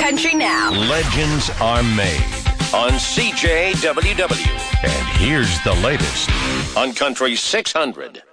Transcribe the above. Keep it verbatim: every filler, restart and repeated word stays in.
Country Now. Legends are made on C J W W. And here's the latest on Country six hundred.